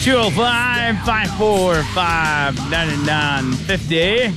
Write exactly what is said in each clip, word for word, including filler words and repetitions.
two oh five, five four five, nine nine five oh.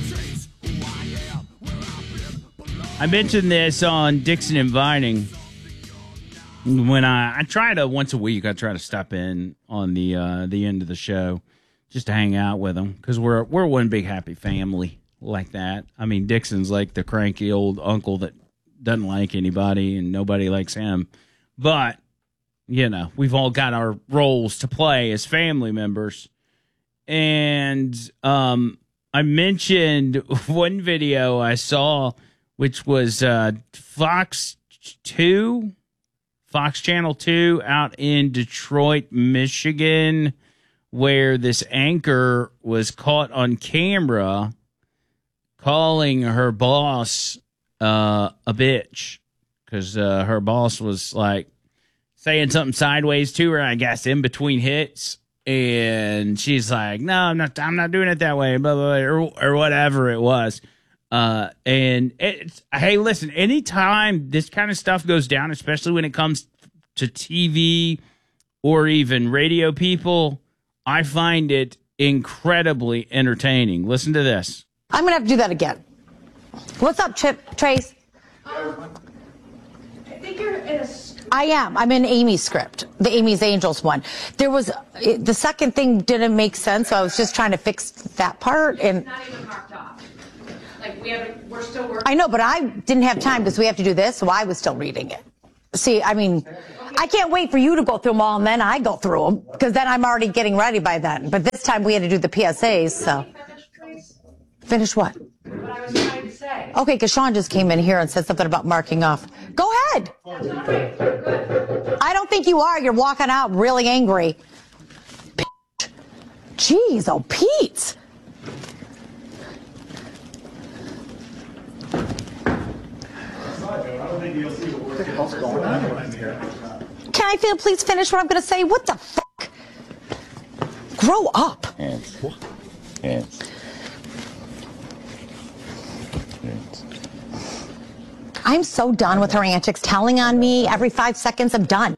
I mentioned this on Dixon Inviting. When I, I try to, once a week, I try to stop in on the uh, the end of the show just to hang out with them because we're, we're one big happy family like that. I mean, Dixon's like the cranky old uncle that doesn't like anybody and nobody likes him. But, you know, we've all got our roles to play as family members. And um, I mentioned one video I saw, which was uh, Fox two. Fox Channel two out in Detroit, Michigan, where this anchor was caught on camera calling her boss uh, a bitch because uh, her boss was like saying something sideways to her, I guess, in between hits. And she's like, no, I'm not, I'm not doing it that way, blah, blah, blah, or, or whatever it was. Uh, and it's, hey, listen, anytime this kind of stuff goes down, especially when it comes to T V or even radio people, I find it incredibly entertaining. Listen to this. I'm going to have to do that again. What's up, Chip, Trace? Um, I think you're in a... I am. I'm in Amy's script, the Amy's Angels one. There was, it, the second thing didn't make sense, so I was just trying to fix that part. And It's not even marked off. Like, we haven't, we're still working. I know, but I didn't have time because we have to do this, so I was still reading it. See, I mean, I can't wait for you to go through them all, and then I go through them, because then I'm already getting ready by then. But this time we had to do the P S As, so. Finish, please. Finish what? What I was trying to say. Okay, because Sean just came in here and said something about marking off. Go ahead. That's all right. You're good. I don't think you are. You're walking out really angry. Jeez, oh, Pete. Can I feel, please finish what I'm going to say? What the fuck? Grow up. Hands. Hands. Hands. I'm so done with her antics, telling on me every five seconds. I'm done.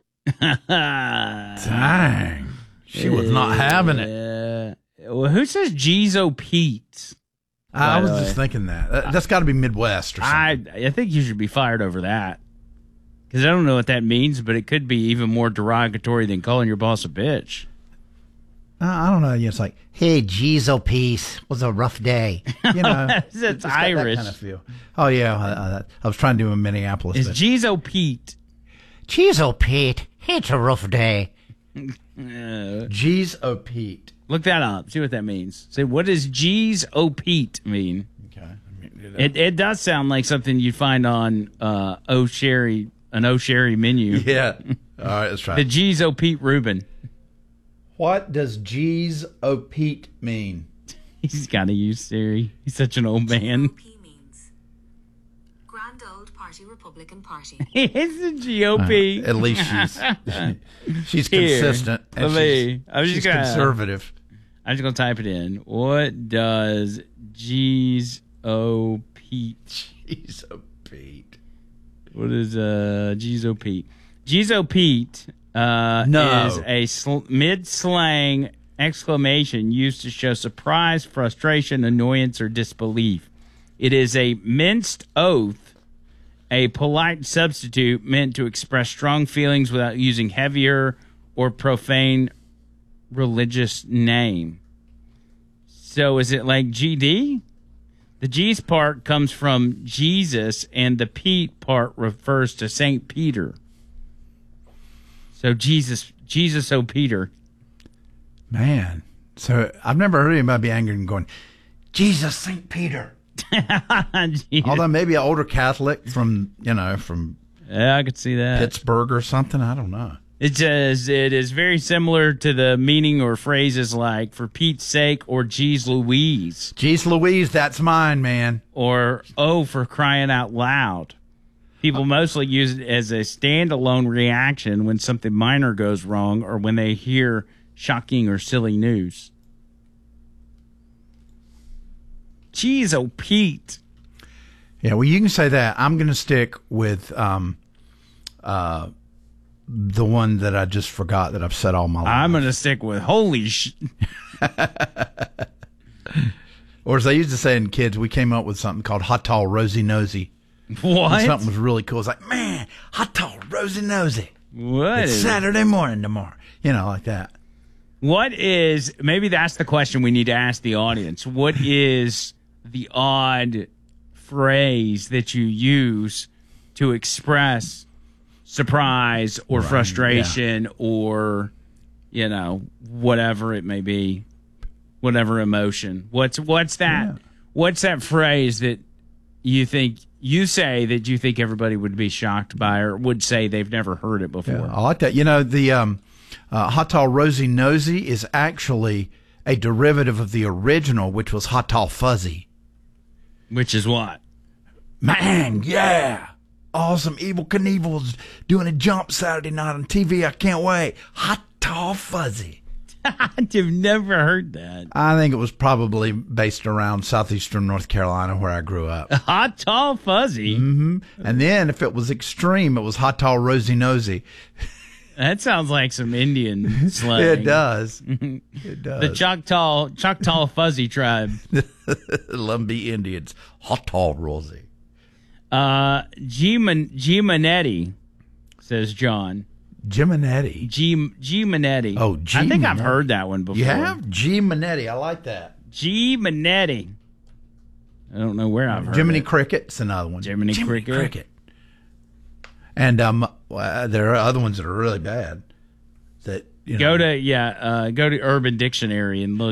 Dang. She was not having it. Uh, well, who says Jeezo Pete? I By was the just way. thinking that. That- That's got to be Midwest or something. I I think you should be fired over that. Because I don't know what that means, but it could be even more derogatory than calling your boss a bitch. Uh, I don't know. It's like, hey, geez, oh, peace. Was a rough day. You know, It's It's got Irish. That kind of feel. Oh, yeah. Uh, I was trying to do in Minneapolis. It's but- Jeezo Pete. geez, oh, Pete. It's a rough day. Uh, Geez, oh, Pete. look that up. See what that means. Say, what does Jeez O Pete mean? Okay. I mean, you know. It it does sound like something you'd find on uh, O Sherry, an O Sherry menu. Yeah. All right, let's try The it. Jeez O Pete Rubin. What does Geez, oh, Pete mean? He's got to use Siri. He's such an old man. G O P means Grand Old Party Republican Party. It's the G O P. Uh, at least she's she's Here, consistent. And let me- she's, I was just she's gonna- conservative. I'm just going to type it in. What does Jeez O Pete? Geez, oh, Pete. What is uh, Jeez O Pete? Jeez O Pete uh, No. is a sl- mid-slang exclamation used to show surprise, frustration, annoyance, or disbelief. It is a minced oath, a polite substitute meant to express strong feelings without using heavier or profane religious name. So is it like G D? The G's part comes from Jesus, and the Pete part refers to Saint Peter. So Jesus, Jesus, oh Peter. Man. So I've never heard anybody be angry and going, Jesus, Saint Peter. Jesus. Although maybe an older Catholic from, you know, from Yeah, I could see that. Pittsburgh or something. I don't know. It says it is very similar to the meaning or phrases like "for Pete's sake" or "Geez Louise" Jeez Louise, that's mine, man. or "oh, for crying out loud." People mostly use it as a standalone reaction when something minor goes wrong or when they hear shocking or silly news. Jeez, oh Pete. Yeah, well, you can say that. I'm going to stick with um, uh, the one that I just forgot that I've said all my life. I'm going to stick with holy sh. Or as they used to say in kids, we came up with something called hot tall rosy nosy. What? And something was really cool. It's like, man, hot tall rosy nosy. What? It's is- Saturday morning tomorrow. You know, like that. What is, maybe that's the question we need to ask the audience. What is the odd phrase that you use to express surprise or Right, frustration or, you know, whatever it may be, whatever emotion? What's, what's that? Yeah. What's that phrase that you think, you say that you think everybody would be shocked by or would say they've never heard it before? Yeah, I like that. You know, the um, uh, hot tall rosy nosy is actually a derivative of the original, which was hot tall fuzzy. Which is what? Man, yeah. Awesome. Evil Knievel's doing a jump Saturday night on T V. I can't wait. Hot tall fuzzy. I've never heard that. I think it was probably based around southeastern North Carolina where I grew up. Hot, tall, fuzzy. Mm-hmm. And then if it was extreme, it was hot tall rosy nosy. That sounds like some Indian slang. It does. It does. The Choctaw, Choctaw Fuzzy tribe. Lumbee Indians. Hot tall rosy. Uh, G. Man- G. Manetti, says John. Giminetti. G. G. Manetti. Oh, G. I think I've Manetti. heard that one before. You have? G. Manetti. I like that. G. Manetti. I don't know where I've heard Jiminy it. Cricket's another one. Jiminy Cricket. Cricket. And um, well, there are other ones that are really bad. That you know, Go to, yeah, uh, go to Urban Dictionary and look.